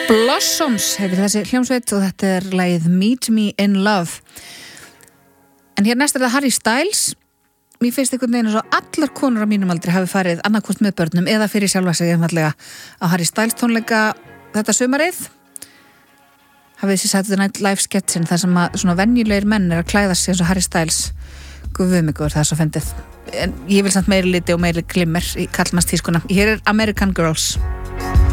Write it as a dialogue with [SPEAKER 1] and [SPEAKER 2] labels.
[SPEAKER 1] Blossoms heitir þessi hljómsveit og þetta lagið Meet Me in Love. En hér næst það Harry Styles. Mér finnst einhvern veginn svo allar konur á mínum aldri hafi farið annarkvort með börnum eða fyrir sjálfa sig einfallega á Harry Styles tónleika þetta sumarið. Hafið þið Saturday Night Live sketsin þar sem að svona venjulegir menn að klæða sig eins og Harry Styles. Guð mig góður, það svo fyndið. En ég vil samt meiri liti og meiri glimmer í kallmannstískuna. Hér American Girls.